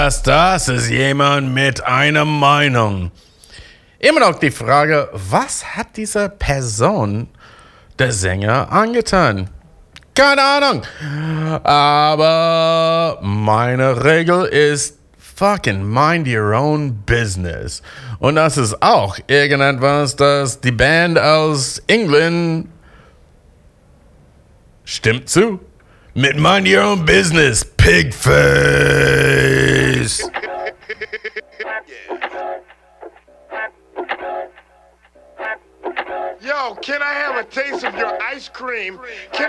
Das ist jemand mit einer Meinung. Immer noch die Frage, was hat dieser Person der Sänger angetan? Keine Ahnung. Aber meine Regel ist fucking mind your own business. Und das ist auch irgendetwas, das die Band aus England stimmt zu. Mit mind your own business, Pigface. Yo, can I have a taste of your ice cream? Can